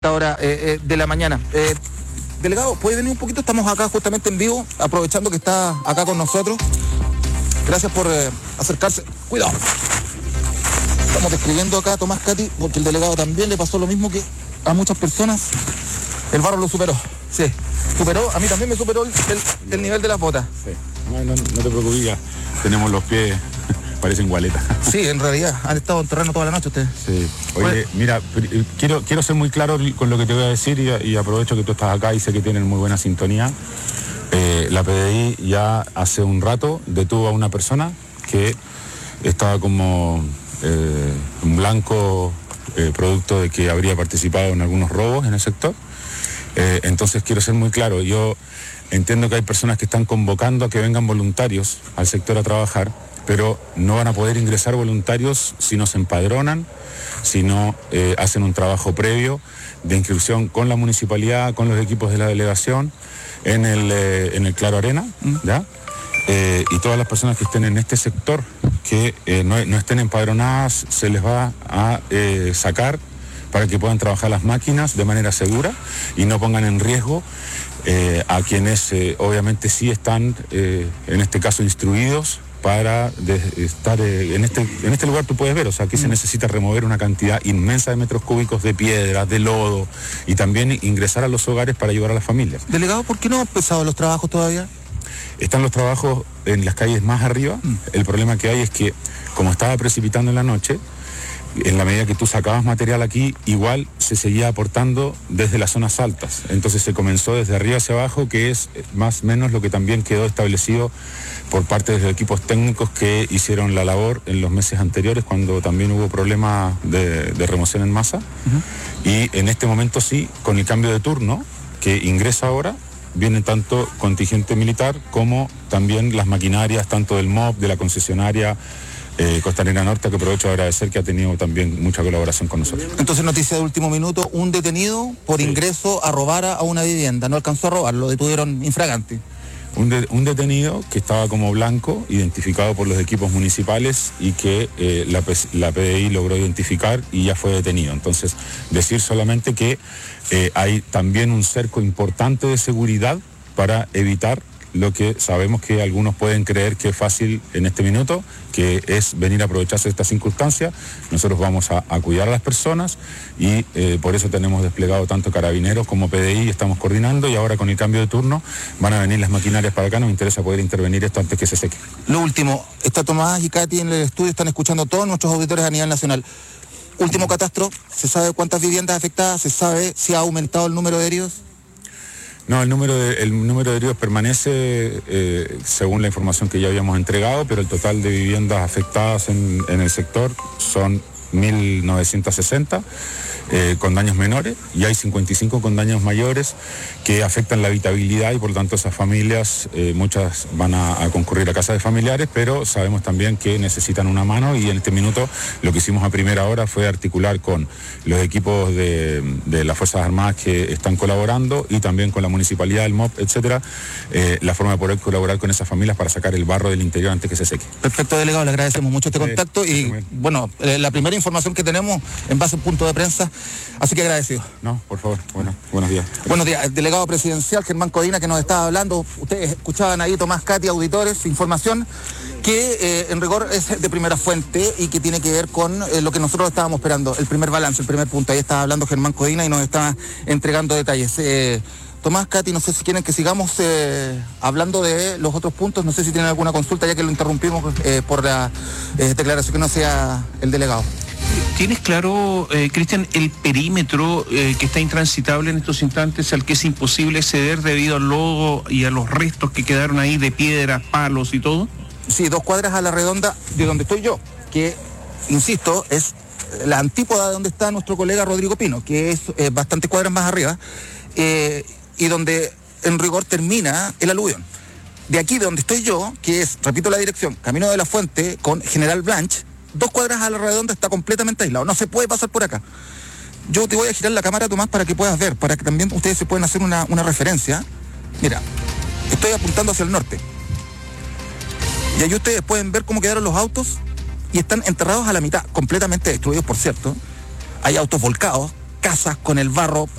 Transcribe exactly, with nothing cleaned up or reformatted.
esta hora eh, eh, de la mañana. Eh, delegado, ¿puede venir un poquito? Estamos acá justamente en vivo, aprovechando que está acá con nosotros. Gracias por eh, acercarse. Cuidado. Estamos describiendo acá a Tomás Cati, porque el delegado también le pasó lo mismo que a muchas personas. El barro lo superó, sí. Superó, a mí también me superó el, el, el nivel de las botas. Sí. No, no, no te preocupes, ya tenemos los pies, parecen gualetas. Sí, en realidad, han estado en terreno toda la noche ustedes. Sí. Oye, mira, quiero, quiero ser muy claro con lo que te voy a decir y, y aprovecho que tú estás acá y sé que tienen muy buena sintonía. Eh, la P D I ya hace un rato detuvo a una persona que estaba como eh, un blanco eh, producto de que habría participado en algunos robos en el sector. Eh, entonces quiero ser muy claro, yo entiendo que hay personas que están convocando a que vengan voluntarios al sector a trabajar, pero no van a poder ingresar voluntarios si no se empadronan, si no eh, hacen un trabajo previo de inscripción con la municipalidad, con los equipos de la delegación, en el, eh, en el Claro Arena, ¿ya? Eh, y todas las personas que estén en este sector que eh, no, no estén empadronadas, se les va a eh, sacar para que puedan trabajar las máquinas de manera segura y no pongan en riesgo eh, a quienes eh, obviamente sí están, eh, en este caso, instruidos para de, estar eh, en este en este lugar. Tú puedes ver, o sea, aquí mm. se necesita remover una cantidad inmensa de metros cúbicos de piedra, de lodo, y también ingresar a los hogares para ayudar a las familias. Delegado, ¿por qué no han empezado los trabajos todavía? Están los trabajos en las calles más arriba. Mm. El problema que hay es que, como estaba precipitando en la noche, en la medida que tú sacabas material aquí, igual se seguía aportando desde las zonas altas. Entonces se comenzó desde arriba hacia abajo, que es más o menos lo que también quedó establecido por parte de los equipos técnicos que hicieron la labor en los meses anteriores, cuando también hubo problemas de, de remoción en masa. Uh-huh. Y en este momento sí, con el cambio de turno que ingresa ahora, viene tanto contingente militar como también las maquinarias, tanto del M O B, de la concesionaria Eh, Costanera Norte, que aprovecho de agradecer, que ha tenido también mucha colaboración con nosotros. Entonces, noticia de último minuto, un detenido por sí. ingreso a robar a una vivienda, no alcanzó a robar, lo detuvieron infragante. Un, de, un detenido que estaba como blanco, identificado por los equipos municipales y que eh, la, la P D I logró identificar y ya fue detenido. Entonces, decir solamente que eh, hay también un cerco importante de seguridad para evitar lo que sabemos que algunos pueden creer que es fácil en este minuto, que es venir a aprovecharse de esta circunstancia. Nosotros vamos a, a cuidar a las personas y eh, por eso tenemos desplegado tanto carabineros como P D I, estamos coordinando, y ahora con el cambio de turno van a venir las maquinarias para acá. Nos interesa poder intervenir esto antes que se seque. Lo último, está Tomás y Katy en el estudio, están escuchando todos nuestros auditores a nivel nacional. Último catastro, ¿se sabe cuántas viviendas afectadas? ¿Se sabe si ha aumentado el número de heridos? No, el número de, el número de heridos permanece eh, según la información que ya habíamos entregado, pero el total de viviendas afectadas en, en el sector son mil novecientos sesenta eh, con daños menores, y hay cincuenta y cinco con daños mayores que afectan la habitabilidad, y por lo tanto esas familias, eh, muchas van a, a concurrir a casas de familiares, pero sabemos también que necesitan una mano, y en este minuto lo que hicimos a primera hora fue articular con los equipos de, de las Fuerzas Armadas que están colaborando y también con la municipalidad, el M O B, etcétera, eh, la forma de poder colaborar con esas familias para sacar el barro del interior antes que se seque. Perfecto, delegado, le agradecemos mucho este contacto y sí, bueno, eh, la primera información que tenemos en base a un punto de prensa, así que agradecido. No, por favor, bueno, buenos días. Buenos días, el delegado presidencial Germán Codina, que nos estaba hablando. Ustedes escuchaban ahí, Tomás, Katy, auditores, información que eh, en rigor es de primera fuente y que tiene que ver con eh, lo que nosotros estábamos esperando, el primer balance, el primer punto. Ahí estaba hablando Germán Codina y nos está entregando detalles. Eh, Tomás, Katy, no sé si quieren que sigamos eh, hablando de los otros puntos, no sé si tienen alguna consulta, ya que lo interrumpimos eh, por la eh, declaración que no sea el delegado. ¿Tienes claro, eh, Cristian, el perímetro eh, que está intransitable en estos instantes, al que es imposible acceder debido al lodo y a los restos que quedaron ahí de piedras, palos y todo? Sí, dos cuadras a la redonda de donde estoy yo, que, insisto, es la antípoda de donde está nuestro colega Rodrigo Pino, que es eh, bastantes cuadras más arriba, eh, y donde en rigor termina el aluvión. De aquí de donde estoy yo, que es, repito la dirección, Camino de la Fuente con General Blanch, dos cuadras a la redonda está completamente aislado, no se puede pasar por acá. Yo te voy a girar la cámara, Tomás, para que puedas ver, para que también ustedes se puedan hacer una, una referencia. Mira, estoy apuntando hacia el norte. Y ahí ustedes pueden ver cómo quedaron los autos y están enterrados a la mitad, completamente destruidos, por cierto. Hay autos volcados, casas con el barro